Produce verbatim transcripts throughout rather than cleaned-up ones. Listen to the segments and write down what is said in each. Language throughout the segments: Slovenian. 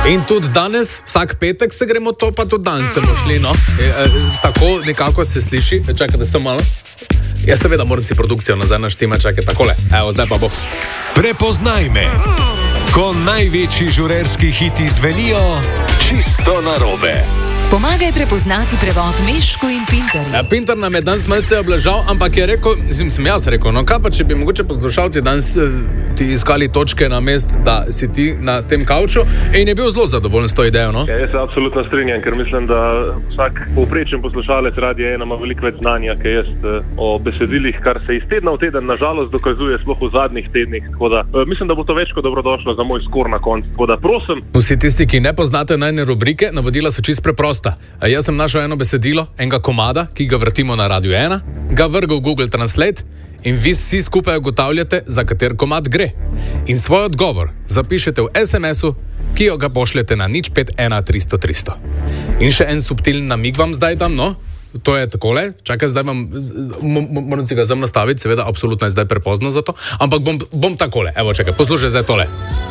In tudi danes, vsak petek se gremo to, pa tudi danes se bomo šli, no. E, e, tako nekako se sliši. E, čakajte samo malo. Ja, seveda moram si produkcijo nazaj naštima, čakaj takole. Evo, zdaj pa bo. Prepoznaj me. Ko največji žurerski hiti zvenijo čisto narobe. Pomagaj prepoznati prevod Mešku in Pinterju. Ja, Pinter nam je danes malce obležal, ampak je rekel, sem, sem jaz rekel, no kaj pa, če bi mogoče poslušalci danes eh, ti iskali točke na mest, da si ti na tem kavču, in je bil zelo zadovoljen s to idejo, no? Ja, jaz se absolutno strinjam, ker mislim, da vsak povprečen poslušalec Radia ena ima veliko več znanja, kaj jaz eh, o besedilih, kar se iz tedna v teden nažalost dokazuje sploh v zadnjih tednih, tako da eh, mislim, da bo to več kot dobrodošlo za moj skor na koncu, tako da prosim. Vsi tisti, ki ne poznate najne rubrike, navodila so čisto preprosta. Jaz sem našel eno besedilo, enega komada, ki ga vrtimo na Radiu ena, ga vrgal v Google Translate in vi vsi skupaj ugotavljate, za kater komad gre. In svoj odgovor zapišete v es em esu, ki jo ga pošljete na nič pet ena tristo tristo. In še en subtilni namig vam zdaj dam, no? To je takole, čakaj, zdaj vam, moram si ga zem nastaviti, seveda, absolutno je zdaj prepozno za to, ampak bom, bom takole, evo, čakaj, poslušaj zdaj tole.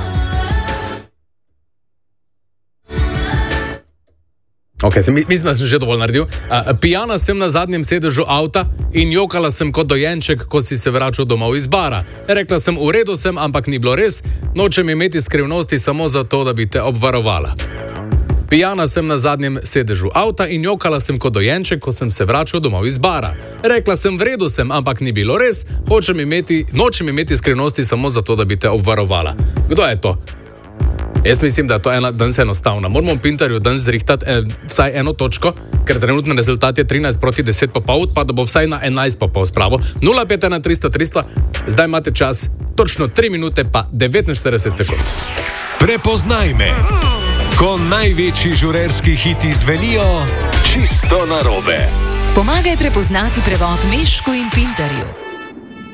Ok, sem, mislim, da sem že dovolj naredil. Uh, pijana sem na zadnjem sedežu avta in jokala sem kot dojenček, ko si se vračal domov iz bara. Rekla sem, v redu sem, ampak ni bilo res, nočem imeti skrivnosti samo zato, da bi te obvarovala. Pijana sem na zadnjem sedežu avta in jokala sem kot dojenček, ko sem se vračal domov iz bara. Rekla sem, v redu sem, ampak ni bilo res, hočem imeti, nočem imeti skrivnosti samo zato, da bi te obvarovala. Kdo je to? Jaz mislim, da je to ena, danes enostavna. Moramo v Pinterju danes zrihtati eh, vsaj eno točko, ker trenutni rezultat je trinajst proti deset pa pol, pa da bo vsaj na enajst pa pol spravo. nula pet ena tristo tristo, zdaj imate čas točno tri minute pa devetinštirideset sekund. Prepoznaj me. Ko največji žurerski hiti zvenijo čisto narobe. Pomagaj prepoznati prevod Mešku in Pinterju.